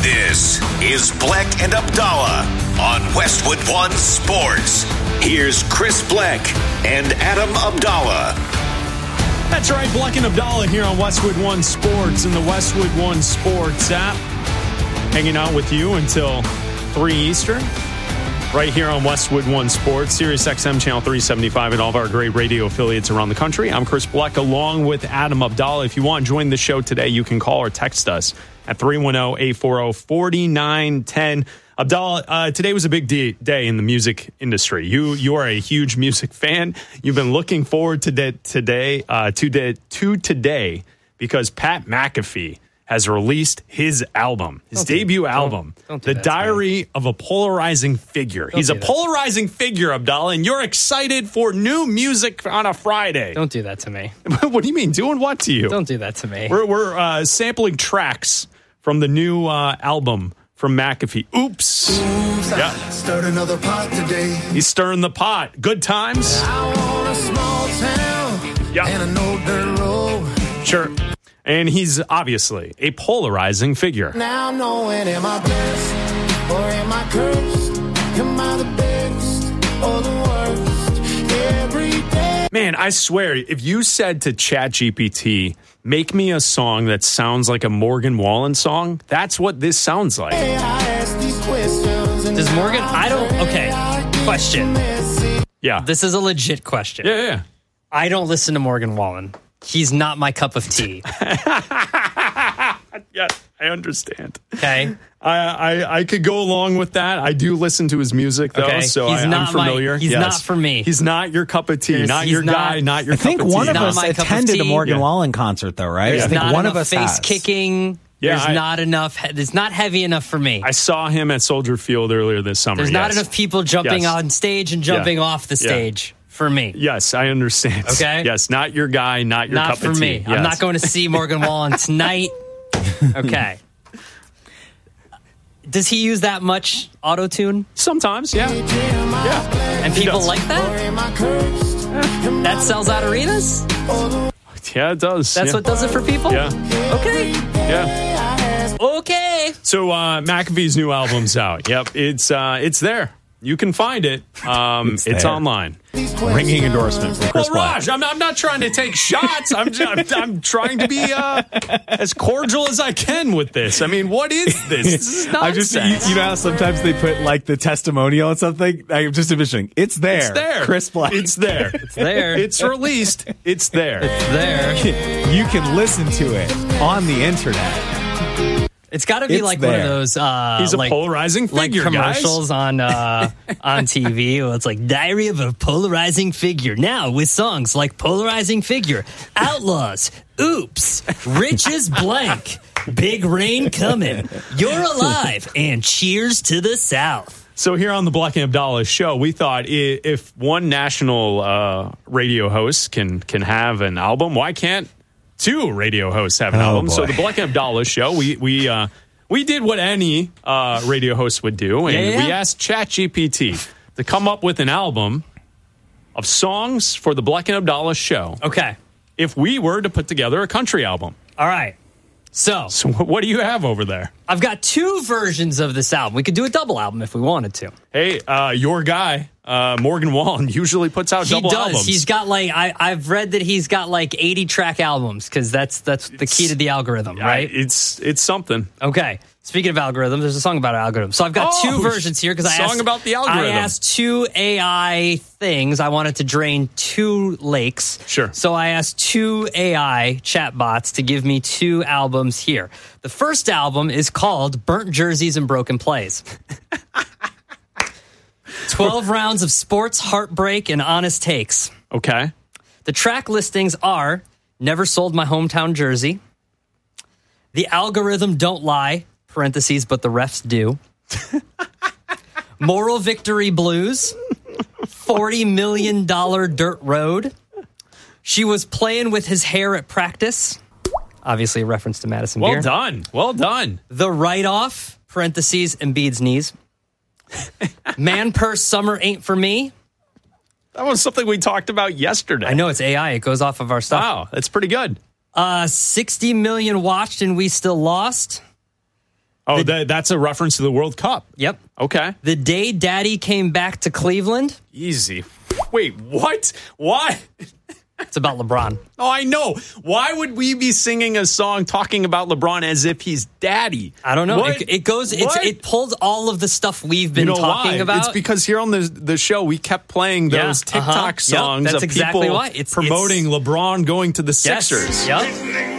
This is Bleck and Abdallah on Westwood One Sports. Here's Chris Bleck and Adam Abdallah. That's right, Bleck and Abdallah here on Westwood One Sports and the Westwood One Sports app. Hanging out with you until 3 Eastern. Right here on Westwood One Sports, Sirius XM Channel 375 and all of our great radio affiliates around the country. I'm Chris Bleck along with Adam Abdallah. If you want to join the show today, you can call or text us at 310-840-4910. Abdallah, today was a big day in the music industry. You are a huge music fan. You've been looking forward to today because Pat McAfee has released his album, his debut album, The Diary of a Polarizing Figure. He's a polarizing figure, Abdallah, and you're excited for new music on a Friday. Don't do that to me. What do you mean? Doing what to you? Don't do that to me. We're sampling tracks from the new album from McAfee. Oops. Yeah. Stirred another pot today. He's stirring the pot. Good times. I want a small town and a no dirt road. Sure. And he's obviously a polarizing figure. Now knowing, am I blessed or am I cursed? Am I the best or the worst? Every day. Man, I swear, if you said to ChatGPT, make me a song that sounds like a Morgan Wallen song, that's what this sounds like. I ask these questions. Does Morgan, okay, question. Yeah. This is a legit question. Yeah. I don't listen to Morgan Wallen. He's not my cup of tea. Yeah, I understand. Okay. I could go along with that. I do listen to his music, though, okay. so I'm familiar. He's not for me. He's not your cup of tea. Not your guy, not your cup of tea. I think one of us attended a Morgan Wallen concert, though, right? There's I think not one enough of us face has. kicking. Yeah, There's not enough. It's not heavy enough for me. I saw him at Soldier Field earlier this summer. There's not enough people jumping on stage and jumping off the stage. For me. Yes, I understand. Okay? Yes, not your guy, not your cup of tea. Not for me. Yes. I'm not going to see Morgan Wallen tonight. Okay. Does he use that much auto-tune? Sometimes, yeah. And people like that? That sells out arenas? Yeah, it does. That's what does it for people? Yeah. Okay. Yeah. Okay. So McAfee's new album's out. Yep, it's there. You can find it. It's online. Ringing endorsement from Chris Black. Raj, I'm not trying to take shots. I'm trying to be as cordial as I can with this. I mean, what is this? This is nonsense. You know how sometimes they put like the testimonial on something? I'm just envisioning. It's there. It's there. Chris Black. It's there. It's there. It's released. It's there. It's there. You can listen to it on the internet. It's got to be like one of those. He's a polarizing figure, like commercials guys. on TV. Well, it's like Diary of a Polarizing Figure. Now with songs like Polarizing Figure, Outlaws, Oops, Rich as Blank, Big Rain Coming, You're Alive, and Cheers to the South. So here on the Bleck and Abdallah show, we thought if one national radio host can have an album, why can't two radio hosts have an album? Boy. So the Bleck and Abdallah show, we did what any radio host would do, and we asked ChatGPT to come up with an album of songs for the Bleck and Abdallah show. Okay. If we were to put together a country album. All right. So what do you have over there? I've got two versions of this album. We could do a double album if we wanted to. Hey, your guy, Morgan Wallen, usually puts out double albums. He's got like I've read that he's got like 80 track albums because that's the key to the algorithm, right? It's something. Okay. Speaking of algorithms, there's a song about algorithms. So I've got two versions here because about the algorithm. I asked two AI things. I wanted to drain two lakes. Sure. So I asked two AI chatbots to give me two albums here. The first album is called Burnt Jerseys and Broken Plays. 12 rounds of sports, heartbreak, and honest takes. Okay. The track listings are Never Sold My Hometown Jersey, The Algorithm Don't Lie, parentheses, but the refs do, Moral Victory Blues, $40 million Dirt Road, She Was Playing With His Hair at Practice, obviously a reference to Madison Beer. Well done. The Write-Off, parentheses, Embiid's knees, Man Purse Summer Ain't For Me. That was something we talked about yesterday. I know, it's AI. It goes off of our stuff. Wow, that's pretty good. 60 million watched and we still lost. Oh, that's a reference to the World Cup. Yep. Okay. The day Daddy came back to Cleveland. Easy. Wait, what? Why? It's about LeBron. Oh, I know. Why would we be singing a song talking about LeBron as if he's daddy? I don't know. What? It pulls all of the stuff we've been talking about. It's because here on the show, we kept playing those TikTok songs that's of exactly people why. It's promoting LeBron going to the Sixers. Yes. Yep.